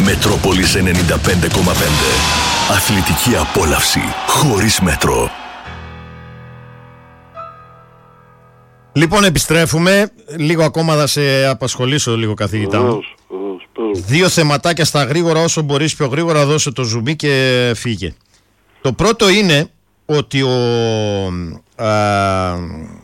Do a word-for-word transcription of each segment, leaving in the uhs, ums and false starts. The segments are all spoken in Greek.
Μετρόπολης ενενήντα πέντε κόμμα πέντε. Αθλητική απόλαυση χωρίς μέτρο. Λοιπόν, επιστρέφουμε. Λίγο ακόμα θα σε απασχολήσω λίγο, καθηγητά μου. Βεβαίως, βεβαίως. Δύο θεματάκια στα γρήγορα, όσο μπορείς πιο γρήγορα, δώσε το ζουμί και φύγε. Το πρώτο είναι ότι ο, α,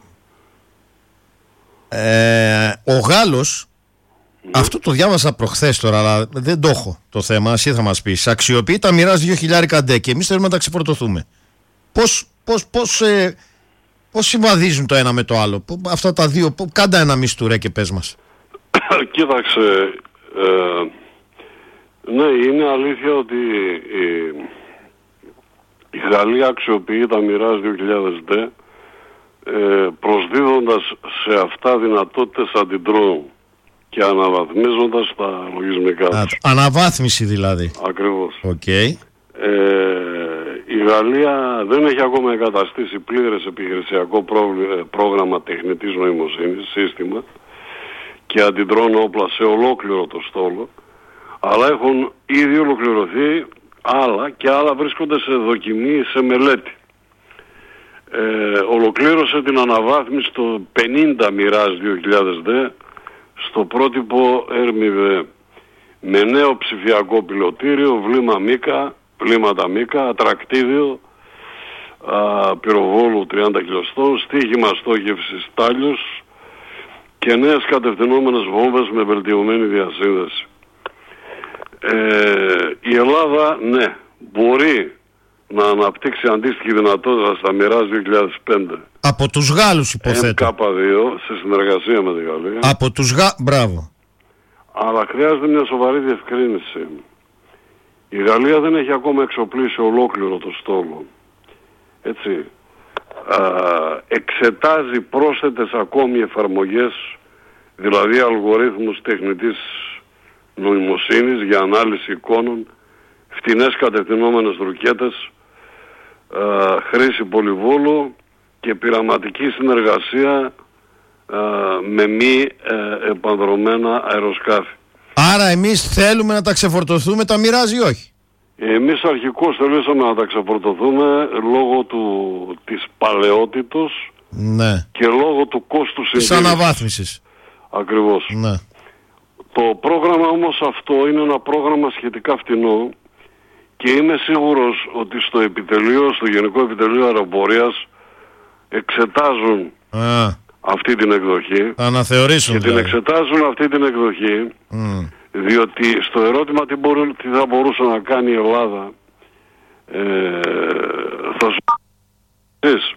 ε, ο Γάλλος, ναι. Αυτό το διάβασα προχθές τώρα, αλλά δεν το έχω το θέμα, εσύ θα μας πεις. Αξιοποιεί τα μοιράζει δύο χιλιάρικα ντε και εμείς θέλουμε να τα ξεφορτωθούμε. Πώς, πώς, πώς, ε, πώς συμβαδίζουν το ένα με το άλλο, αυτά τα δύο, κάντα ένα μισθουρέ και πες μας. Κοίταξε, ε, ναι, είναι αλήθεια ότι η, η Γαλλία αξιοποιεί τα μοιράζει δύο χιλιάδες ντε ε, προσδίδοντας σε αυτά δυνατότητες αντιντρόουν και αναβαθμίζοντας τα λογισμικά Α, τους. Αναβάθμιση δηλαδή. Ακριβώς. Okay. Ε, η Γαλλία δεν έχει ακόμα εγκαταστήσει πλήρες επιχειρησιακό πρόγραμμα τεχνητής νοημοσύνης, σύστημα και αντιδρών όπλα σε ολόκληρο το στόλο, αλλά έχουν ήδη ολοκληρωθεί άλλα και άλλα βρίσκονται σε δοκιμή, σε μελέτη. Ε, ολοκλήρωσε την αναβάθμιση το πενήντα μοιράζει δύο χιλιάδες ντε στο πρότυπο Έρμιδε με νέο ψηφιακό πιλωτήριο, βλήμα μίκα, βλήματα μίκα, ατρακτήδιο, α, πυροβόλου τριάντα χιλιοστών, στοίχημα στόχευσης τάλιος και νέες κατευθυνόμενες βόμβες με βελτιωμένη διασύνδεση. Ε, η Ελλάδα, ναι, μπορεί να αναπτύξει αντίστοιχη δυνατότητα στα μοιράζει δύο χιλιάδες πέντε. Από τους Γάλλους υποθέτω. εμ κέι δύο σε συνεργασία με τη Γαλλία. Από τους Γα... Μπράβο. Αλλά χρειάζεται μια σοβαρή διευκρίνηση. Η Γαλλία δεν έχει ακόμα εξοπλίσει ολόκληρο το στόλο. Έτσι. Α, εξετάζει πρόσθετες ακόμη εφαρμογές, δηλαδή αλγορίθμους τεχνητής νοημοσύνης για ανάλυση εικόνων, φτηνές κατευθυνόμενες ρουκέτες, α, χρήση πολυβόλου και πειραματική συνεργασία α, με μη ε, επανδρωμένα αεροσκάφη. Άρα εμείς θέλουμε να τα ξεφορτωθούμε, τα μοιράζει ή όχι? Εμείς αρχικώς θελήσαμε να τα ξεφορτωθούμε λόγω του, της παλαιότητος, ναι, και λόγω του κόστου συντήρησης. Της αναβάθμισης. Ακριβώς. Ναι. Το πρόγραμμα όμως αυτό είναι ένα πρόγραμμα σχετικά φτηνό και είμαι σίγουρος ότι στο επιτελείο, στο Γενικό Επιτελείο Αεροπορίας εξετάζουν Α, αυτή την εκδοχή. θα αναθεωρήσουν Και δηλαδή. την εξετάζουν αυτή την εκδοχή Mm. διότι στο ερώτημα τι, μπορεί, τι θα μπορούσε να κάνει η Ελλάδα, ε, θα σου πεις,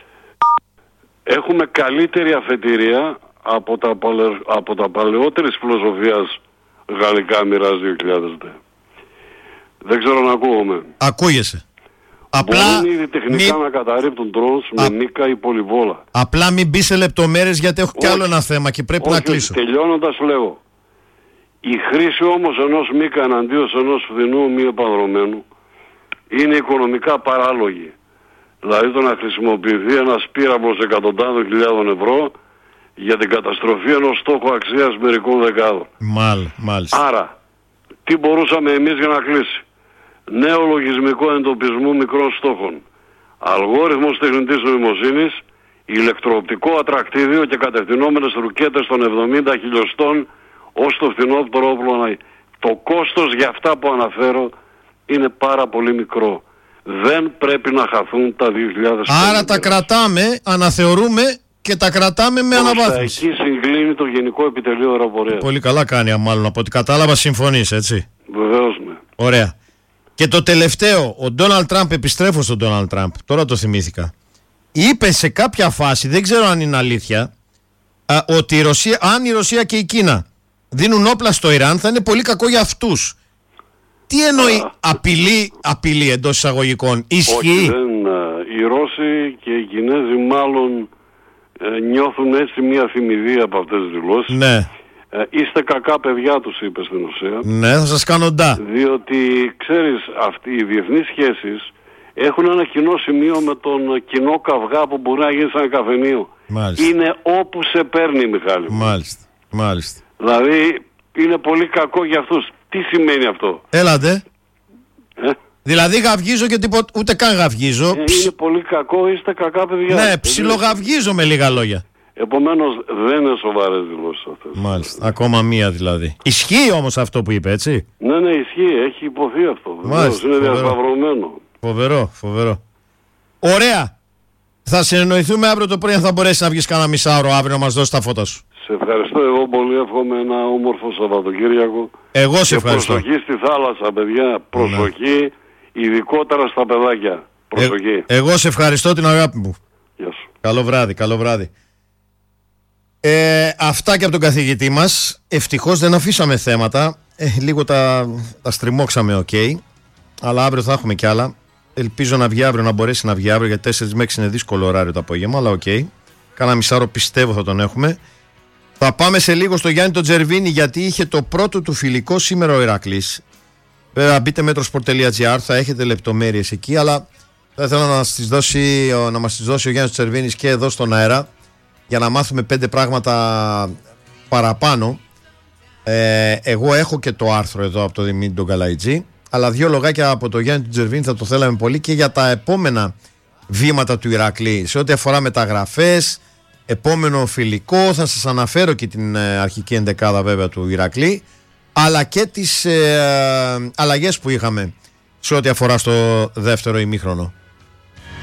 έχουμε καλύτερη αφετηρία από τα, παλαι, από τα παλαιότερης φιλοσοφίας γαλλικά μοιράζει δύο χιλιάδες ντε. Δεν ξέρω να ακούγομαι. Ακούγεσαι. Απλά μπορούν ήδη τεχνικά μη... να καταρρύπτουν drones με Α... μίκα ή πολυβόλα. Απλά μην μπει σε λεπτομέρειες γιατί έχω κι άλλο ένα θέμα και πρέπει όχι, να κλείσω. Τελειώνοντας λέω, η χρήση όμως ενός μίκα εναντίον ενός φθηνού μη επανδρομένου είναι οικονομικά παράλογη. Δηλαδή το να χρησιμοποιηθεί ένας πύραυλος εκατοντάδων χιλιάδων ευρώ για την καταστροφή ενός στόχου αξίας μερικών δεκάδων. Μάλ, μάλιστα. Άρα, τι μπορούσαμε εμείς για να κλείσει? Νέο λογισμικό εντοπισμού μικρών στόχων, αλγόριθμος τεχνητής νοημοσύνης, ηλεκτροοπτικό ατρακτήδιο και κατευθυνόμενες ρουκέτες των εβδομήντα χιλιοστών ως το φθηνότερο όπλο. Το κόστος για αυτά που αναφέρω είναι πάρα πολύ μικρό. Δεν πρέπει να χαθούν τα δύο χιλιάδες πέντε. Άρα τα κρατάμε, αναθεωρούμε και τα κρατάμε με αναβάθμιση. Εκεί συγκλίνει το Γενικό Επιτελείο Αεροπορίας. Πολύ καλά κάνει, μάλλον από ό,τι κατάλαβα συμφωνείς, έτσι. Βεβαίως, ναι. Ωραία. Και το τελευταίο, ο Ντόναλντ Τραμπ, επιστρέφω στον Ντόναλντ Τραμπ, τώρα το θυμήθηκα, είπε σε κάποια φάση, δεν ξέρω αν είναι αλήθεια, α, ότι η Ρωσία, αν η Ρωσία και η Κίνα δίνουν όπλα στο Ιράν θα είναι πολύ κακό για αυτούς. Τι εννοεί α, απειλή, απειλή εντός εισαγωγικών? Ισχύει? Όχι, δεν, οι Ρώσοι και οι Κινέζοι μάλλον ε, νιώθουν έτσι μια θυμηδία από αυτές τις δηλώσεις. Ναι. Ε, είστε κακά παιδιά, τους είπε στην ουσία. Ναι, θα σας κάνω ντά. Διότι ξέρεις, αυτοί οι διεθνείς σχέσεις έχουν ένα κοινό σημείο με τον κοινό καυγά που μπορεί να γίνει σαν καφενείο. Μάλιστα. Είναι όπου σε παίρνει, Μιχάλη. Μάλιστα, μάλιστα. Δηλαδή είναι πολύ κακό για αυτούς. Τι σημαίνει αυτό? Έλατε. Ε? Δηλαδή γαυγίζω και τίποτα, ούτε καν γαυγίζω. Ε, είναι πολύ κακό, είστε κακά παιδιά. Ναι, ψιλογαυγίζω με λίγα λόγια. Επομένως δεν είναι σοβαρές δηλώσεις αυτές. Μάλιστα, ακόμα μία δηλαδή. Ισχύει όμως αυτό που είπε, έτσι? Ναι, ναι, ισχύει, έχει υποθεί αυτό. Μάλιστα, είναι φοβερό. διασταυρωμένο. Φοβερό, φοβερό. Ωραία. Θα συνεννοηθούμε αύριο το πρωί αν θα μπορέσει να βγεις κανένα μισάωρο αύριο να μας δώσει τα φώτα σου. Σε ευχαριστώ εγώ πολύ, εύχομαι ένα όμορφο Σαββατοκύριακο. Εγώ σε και ευχαριστώ. προσοχή στη θάλασσα, παιδιά. Προσοχή, ειδικότερα στα παιδάκια. Προσοχή. Ε, εγώ σε ευχαριστώ, την αγάπη μου. Γεια σου. Καλό βράδυ, καλό βράδυ. Ε, αυτά και από τον καθηγητή μας. Ευτυχώς δεν αφήσαμε θέματα. Ε, λίγο τα, τα στριμώξαμε, οκ. Okay. Αλλά αύριο θα έχουμε κι άλλα. Ελπίζω να βγει αύριο, να μπορέσει να βγει αύριο, γιατί τέσσερις με έξι είναι δύσκολο ωράριο το απόγευμα, αλλά οκ. Okay. Κάνα μισάρο πιστεύω θα τον έχουμε. Θα πάμε σε λίγο στο Γιάννη τον Τζερβίνη, γιατί είχε το πρώτο του φιλικό σήμερα ο Ηρακλής. Βέβαια, μπείτε μέτροσπορτ τελεία τζι άρ, θα έχετε λεπτομέρειες εκεί, αλλά θα ήθελα να, στις δώσει, να μας τις δώσει ο Γιάννης Τζερβίνης και εδώ στον αέρα, για να μάθουμε πέντε πράγματα παραπάνω. Ε, εγώ έχω και το άρθρο εδώ από τον Δημήτρη τον Καλαϊτζή, αλλά δύο λογάκια από το Γιάννη Τζερβίνη θα το θέλαμε πολύ και για τα επόμενα βήματα του Ηρακλή, σε ό,τι αφορά μεταγραφές, επόμενο φιλικό. Θα σας αναφέρω και την ε, αρχική ενδεκάδα βέβαια του Ηρακλή, αλλά και τις ε, αλλαγές που είχαμε σε ό,τι αφορά στο δεύτερο ημίχρονο.